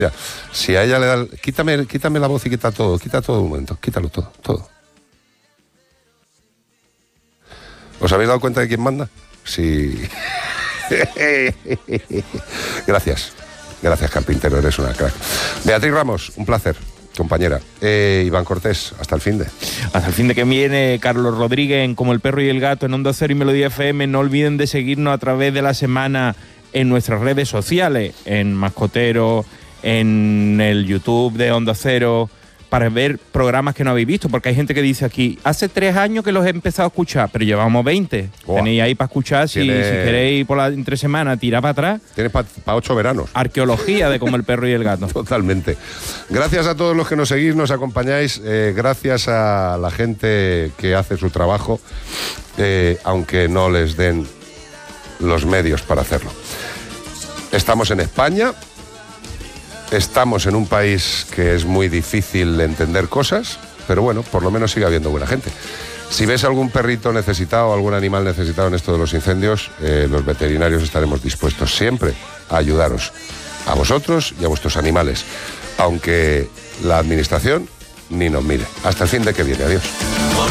Ya, si a ella le da... Quítame la voz y quita todo un momento, quítalo todo. ¿Os habéis dado cuenta de quién manda? Sí. Gracias, Carpintero, eres una crack. Beatriz Ramos, un placer, compañera. Iván Cortés, hasta el finde. Hasta el finde que viene. Carlos Rodríguez en Como el Perro y el Gato en Onda Cero y Melodía FM. No olviden de seguirnos a través de la semana en nuestras redes sociales, en Mascotero, en el YouTube de Onda Cero, para ver programas que no habéis visto, porque hay gente que dice aquí, hace 3 años que los he empezado a escuchar, pero llevamos 20. Wow. Tenéis ahí para escuchar, si queréis por la entre semana tirar para atrás. Tienes para 8 veranos. Arqueología de Como el Perro y el Gato. Totalmente. Gracias a todos los que nos seguís, nos acompañáis, gracias a la gente que hace su trabajo, aunque no les den los medios para hacerlo. Estamos en España. Estamos en un país que es muy difícil entender cosas, pero bueno, por lo menos sigue habiendo buena gente. Si ves algún perrito necesitado, algún animal necesitado en esto de los incendios, los veterinarios estaremos dispuestos siempre a ayudaros, a vosotros y a vuestros animales, aunque la administración ni nos mire. Hasta el fin de que viene. Adiós.